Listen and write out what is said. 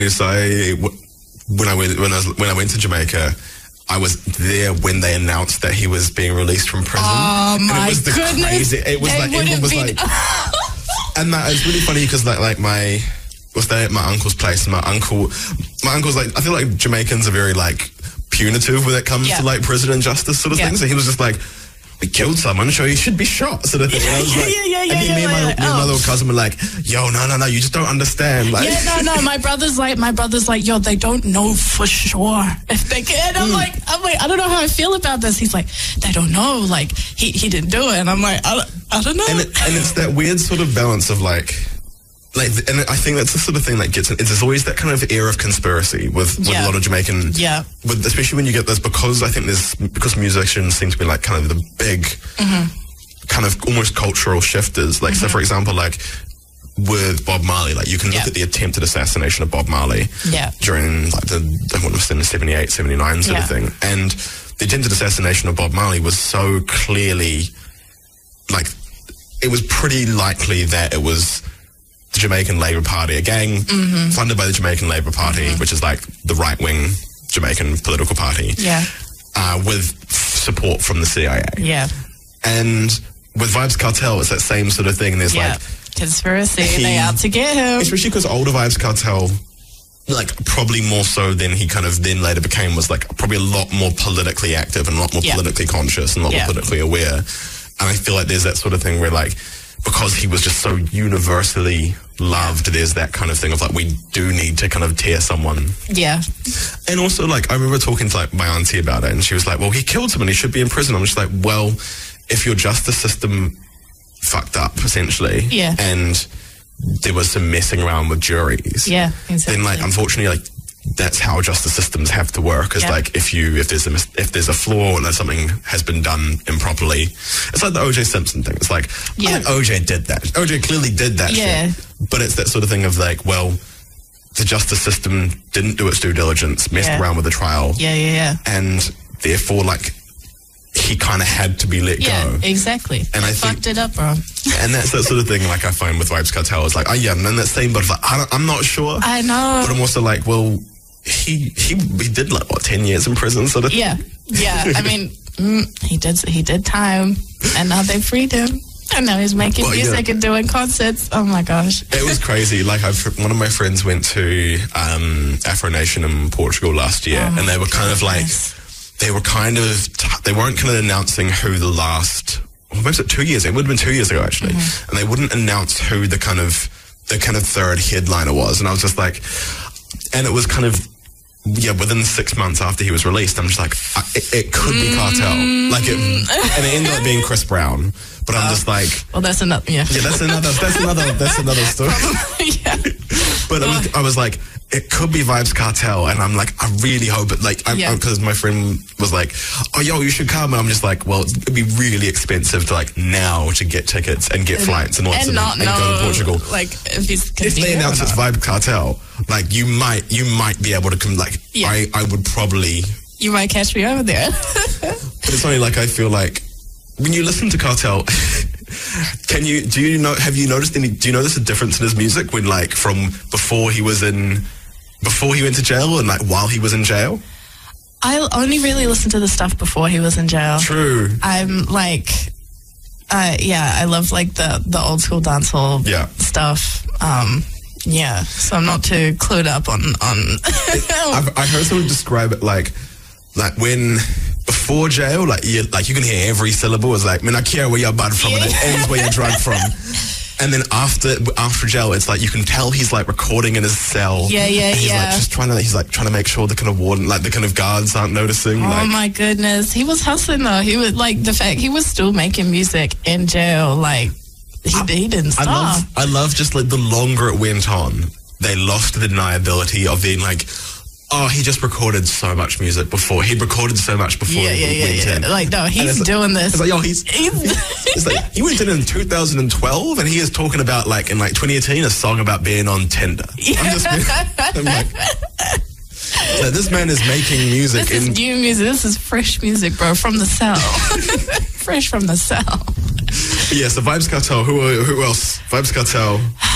So when I went to Jamaica, I was there when they announced that he was being released from prison. Oh my goodness! It was like everyone was like, and that is really funny because like my was there at my uncle's place. And my uncle's like, I feel like Jamaicans are very like punitive when it comes to like prison and justice sort of thing. So he was just like, we killed someone, so he should be shot, sort of thing. And I was like, me and my little cousin were like, yo, no, you just don't understand. Like, my brother's like, yo, they don't know for sure if they can. I'm like, I don't know how I feel about this. He's like, they don't know, like, he didn't do it. And I'm like, I don't know. And it's that weird sort of balance of like, and I think that's the sort of thing that gets there's always that kind of air of conspiracy with a lot of Jamaican, especially when you get this, because I think because musicians seem to be like kind of the big kind of almost cultural shifters. Like, so for example, like with Bob Marley, like you can look at the attempted assassination of Bob Marley during like I want to say the 78, 79 sort of thing. And the attempted assassination of Bob Marley was so clearly like, it was pretty likely that it was the Jamaican Labour Party, a gang funded by the Jamaican Labour Party, which is like the right-wing Jamaican political party, with support from the CIA. And with Vybz Kartel, it's that same sort of thing. There's like conspiracy, they out to get him. Especially because older Vybz Kartel, like probably more so than he kind of then later became, was like probably a lot more politically active and a lot more politically conscious and a lot more politically aware. And I feel like there's that sort of thing where like, because he was just so universally loved, there's that kind of thing of like, we do need to kind of tear someone. And also like, I remember talking to like my auntie about it, and she was like, well, he killed someone, he should be in prison. I'm just like, well, if your justice system fucked up essentially, and there was some messing around with juries, then like, unfortunately, like, that's how justice systems have to work. Is like, if there's a flaw and something has been done improperly, it's like the O.J. Simpson thing. It's like, I think O.J. did that. O.J. clearly did that shit. But it's that sort of thing of like, well, the justice system didn't do its due diligence, messed around with the trial, and therefore like, he kind of had to be let go. Exactly. And I think fucked it up, bro. And that's that sort of thing. Like I find with Vybz Kartel, it's like, and then that same, but like, I'm not sure. I know. But I'm also like, well, he did like what, 10 years in prison, sort of. I mean, he did time, and now they freed him, and now he's making music and doing concerts. Oh my gosh, it was crazy. Like one of my friends went to Afro Nation in Portugal last year, and they were kind of like, they weren't kind of announcing who the last, well, maybe 2 years. It would have been 2 years ago actually, and they wouldn't announce who the kind of third headliner was, and I was just like, and it was kind of within 6 months after he was released, I'm just like, it could be Kartel, like it, and it ended up being Chris Brown. But I'm just like, well, that's another, that's another story. But I was like, it could be Vybz Kartel, and I'm like, I really hope it. Like, because my friend was like, oh, yo, you should come, and I'm just like, well, it'd be really expensive to like now to get tickets and get flights and and go to Portugal. Like, if they announce it's Vybz Kartel, like you might be able to come. Like, I would probably. You might catch me over there. But it's only like I feel like. When you listen to Kartel, do you notice a difference in his music when like from before he went to jail and like while he was in jail? I only really listen to the stuff before he was in jail. True. I'm like, I love like the old school dancehall stuff. So I'm not too clued up on. I heard someone describe it like when. Before jail, like you can hear every syllable. It's like, man, I care where you're bad from, and it ends where you're drugged from. And then after jail, it's like you can tell he's like recording in his cell. And he's like just trying to make sure the kind of warden, like the kind of guards aren't noticing. Oh my goodness, he was hustling though. He was like the fact he was still making music in jail. Like he didn't stop. I love just like the longer it went on, they lost the deniability of being like, oh, he just recorded so much music before. He recorded so much before he went in. Like, no, he's doing this. It's like, yo, it's like, he went in 2012 and he is talking about, like, in like 2018, a song about being on Tinder. I'm like, so this man is making music. This is new music. This is fresh music, bro, from the cell. Fresh from the cell. So Vybz Kartel. Who else? Vybz Kartel.